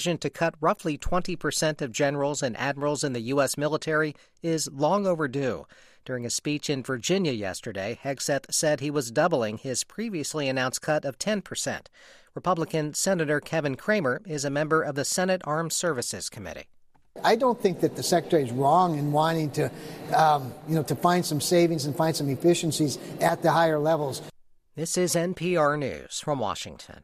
To cut roughly 20% of generals and admirals in the U.S. military is long overdue. During a speech in Virginia yesterday, Hegseth said he was doubling his previously announced cut of 10%. Republican Senator Kevin Cramer is a member of the Senate Armed Services Committee. I don't think that the Secretary is wrong in wanting to find some savings and find some efficiencies at the higher levels. This is NPR News from Washington.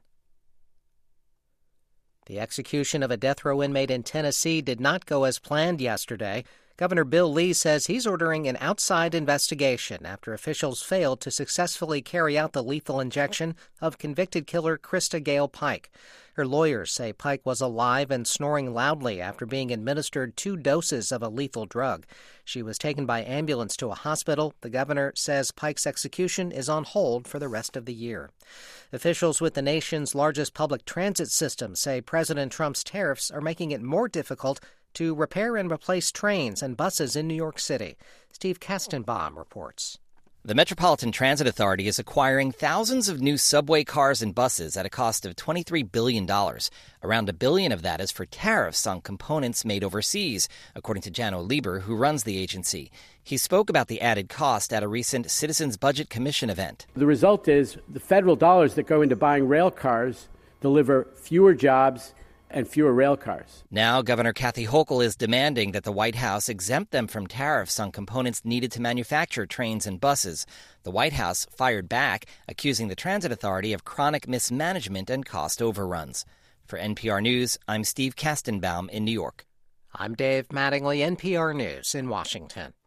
The execution of a death row inmate in Tennessee did not go as planned yesterday. Governor Bill Lee says he's ordering an outside investigation after officials failed to successfully carry out the lethal injection of convicted killer Krista Gale Pike. Her lawyers say Pike was alive and snoring loudly after being administered 2 doses of a lethal drug. She was taken by ambulance to a hospital. The governor says Pike's execution is on hold for the rest of the year. Officials with the nation's largest public transit system say President Trump's tariffs are making it more difficult to repair and replace trains and buses in New York City. Steve Kastenbaum reports. The Metropolitan Transit Authority is acquiring thousands of new subway cars and buses at a cost of $23 billion. Around $1 billion of that is for tariffs on components made overseas, according to Janno Lieber, who runs the agency. He spoke about the added cost at a recent Citizens Budget Commission event. The result is the federal dollars that go into buying rail cars deliver fewer jobs and fewer rail cars. Now, Governor Kathy Hochul is demanding that the White House exempt them from tariffs on components needed to manufacture trains and buses. The White House fired back, accusing the Transit Authority of chronic mismanagement and cost overruns. For NPR News, I'm Steve Kastenbaum in New York. I'm Dave Mattingly, NPR News in Washington.